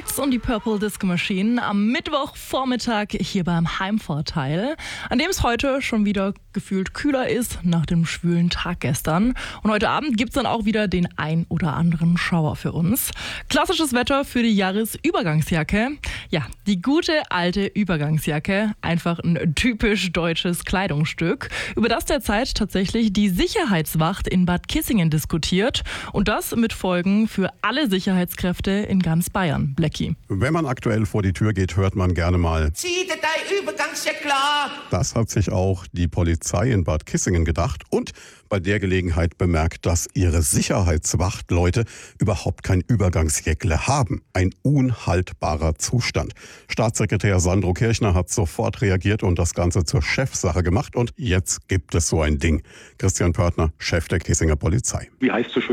Hearts und die Purple Disco Machine am Mittwochvormittag hier beim Heimvorteil, an dem es heute schon wieder gefühlt kühler ist nach dem schwülen Tag gestern. Und heute Abend gibt es dann auch wieder den ein oder anderen Schauer für uns. Klassisches Wetter für die Jahresübergangsjacke. Ja, die gute alte Übergangsjacke. Einfach ein typisch deutsches Kleidungsstück, über das derzeit tatsächlich die Sicherheitswacht in Bad Kissingen diskutiert. Und das mit Folgen für alle Sicherheitskräfte in ganz Bayern. Blackie. Wenn man aktuell vor die Tür geht, hört man gerne mal: Zieh dir dein Übergangsjacke klar! Das hat sich auch die Polizei in Bad Kissingen gedacht und bei der Gelegenheit bemerkt, dass ihre Sicherheitswachtleute überhaupt kein Übergangsjäckle haben. Ein unhaltbarer Zustand. Staatssekretär Sandro Kirchner hat sofort reagiert und das Ganze zur Chefsache gemacht. Und jetzt gibt es so ein Ding. Christian Pörtner, Chef der Kissinger Polizei. Wie heißt so schön